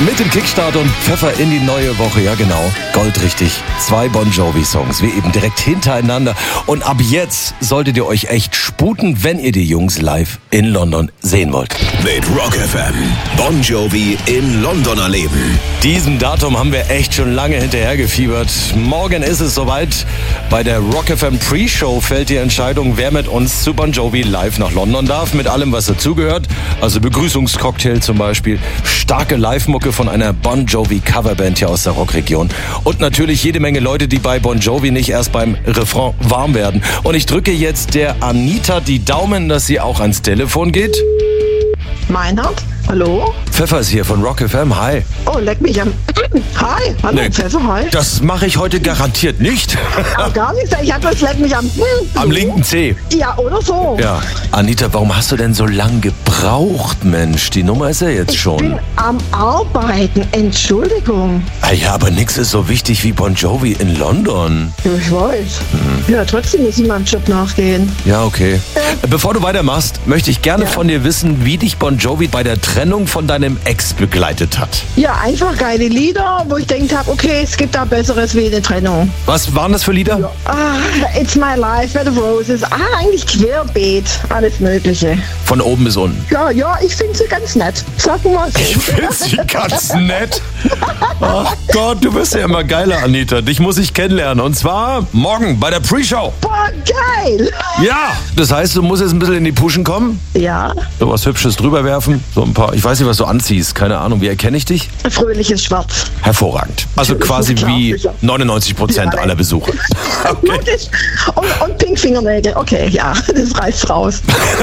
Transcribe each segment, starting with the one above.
Mit dem Kickstart und Pfeffer in die neue Woche, ja genau, goldrichtig. 2 Bon Jovi-Songs, wie eben direkt hintereinander. Und ab jetzt solltet ihr euch echt sputen, wenn ihr die Jungs live in London sehen wollt. Mit Rock FM, Bon Jovi in London erleben. Diesem Datum haben wir echt schon lange hinterhergefiebert. Morgen ist es soweit. Bei der Rock FM Pre-Show fällt die Entscheidung, wer mit uns zu Bon Jovi live nach London darf. Mit allem, was dazugehört. Also Begrüßungscocktail zum Beispiel. Starke Live-Mucke von einer Bon Jovi Coverband hier aus der Rockregion. Und natürlich jede Menge Leute, die bei Bon Jovi nicht erst beim Refrain warm werden. Und ich drücke jetzt der Anita die Daumen, dass sie auch ans Telefon geht. Meinhard, hallo? Pfeffer ist hier von Rock FM, hi. Oh, leck mich am... Hi, hallo, Nee. Pfeffer, hi. Das mache ich heute garantiert nicht. Aber gar nichts, ich hab das leck mich am... Am linken Zeh. Ja, oder so. Ja. Anita, warum hast du denn so lang gebraucht, Mensch? Die Nummer ist ja jetzt Ich schon. bin am Arbeiten, Entschuldigung. Ah ja, aber nix ist so wichtig wie Bon Jovi in London. Ja, ich weiß. Ja, trotzdem muss ich meinem Job nachgehen. Ja, okay. Bevor du weitermachst, möchte ich gerne von dir wissen, wie dich Bon Jovi bei der Trennung von deinem Ex begleitet hat. Ja, einfach geile Lieder, wo ich gedacht habe, okay, es gibt da Besseres wie eine Trennung. Was waren das für Lieder? Ah, It's My Life, Bed of Roses. Eigentlich querbeet, alles Mögliche. Von oben bis unten. Ja, ich finde sie ganz nett. Sag mal so. Ich finde sie ganz nett. Ach Gott, du wirst ja immer geiler, Anita. Dich muss ich kennenlernen. Und zwar morgen bei der Pre-Show. Boah, geil. Ja, das heißt, du musst jetzt ein bisschen in die Puschen kommen. Ja, So was Hübsches drüber werfen. So ein paar, ich weiß nicht, was du anziehst. Keine Ahnung, wie erkenne ich dich? fröhliches Schwarz. Hervorragend. Also quasi Klar, wie sicher. 99% Ja, aller Besucher. Gut ist. Und Pinkfingernägel. Okay, ja, das reißt raus.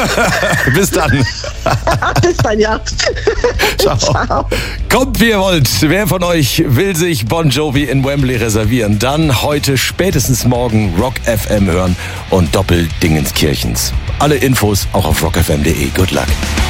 Bis dann. Bis dann, ja. Ciao. Ciao. Kommt, wie ihr wollt. Wer von euch will sich Bon Jovi in Wembley reservieren? Dann heute spätestens morgen Rock FM hören und Doppeldingenskirchens. Alle Infos auch auf rockfm.de. Good luck.